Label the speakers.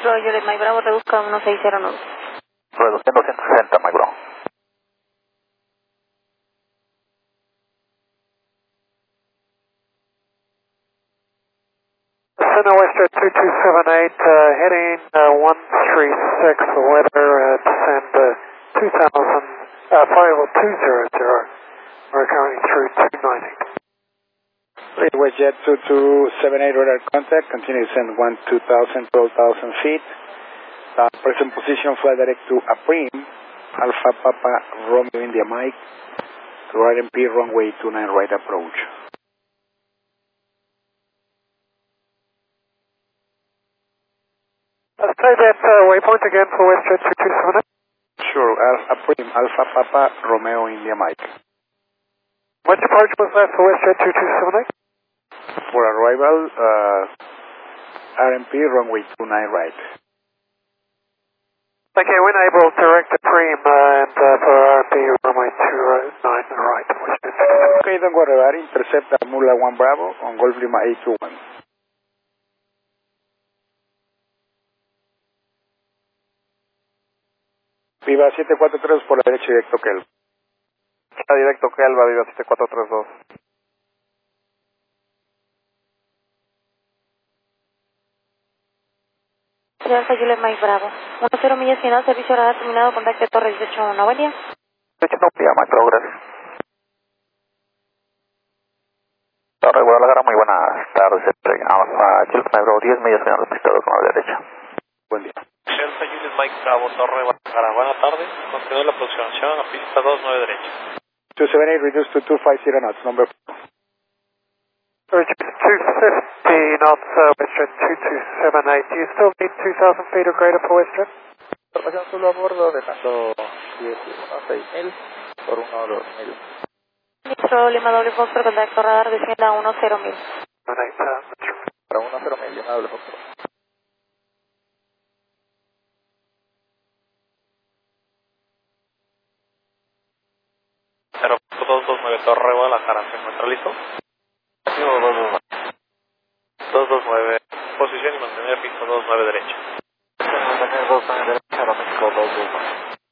Speaker 1: Metro Juliet Mike Bravo, reduzca 1609.
Speaker 2: Reduciendo 160, Mike Bravo.
Speaker 3: Center Western 2278, heading 136, weather descend 50, 200, we're currently through 290.
Speaker 4: WestJet 2278 radar contact, continue descend 2000, 12,000 feet. Present position, fly direct to Aprim, Alpha Papa Romeo India Mike, to RMP runway 29 right approach.
Speaker 3: Say that waypoint again for WestJet 2278.
Speaker 4: Sure, Aprim, Alpha Papa Romeo India Mike.
Speaker 3: What approach was that for WestJet 2278?
Speaker 4: For arrival, RMP runway 29 right.
Speaker 3: Okay, when able, direct to Preem and for RMP runway 29 right.
Speaker 4: Okay, don't worry about it. Intercept Mula 1 Bravo on Golf Lima 821. Viva 743 por la derecha, directo Kelva.
Speaker 2: Directo Kelva, Viva 7432.
Speaker 1: Alfa Juliet Mike Bravo. 10 millas final, servicio radar terminado, contacto Torre 181. Buen día.
Speaker 2: 181, Mike Bravo, gracias. Torre Guadalajara, muy buenas tardes. Alfa Juliet Mike Bravo, 10 millas final, pista 2 a la derecha.
Speaker 4: Buen día.
Speaker 5: Alfa Juliet Mike Bravo, Torre Guadalajara, buenas tardes. Continúa la aproximación a la pista 29 derecha.
Speaker 4: 278 reduced to 250 knots, number 4.
Speaker 3: Reduced 250 knots, WestJet 2278. Do you still need 2,000 feet or greater for WestJet?
Speaker 2: Información solo a bordo, dejando 6.000 por 1.2000.
Speaker 1: Metro Lima doble Foxtrot, contacto radar, descienda a 10.000.
Speaker 2: Para 1.000, Lima doble Foxtrot.
Speaker 5: Pero 229 Torre Guadalajara, ¿se encuentra listo?
Speaker 2: Sí, 229.
Speaker 5: 229, posición y mantener fijo 29 derecha.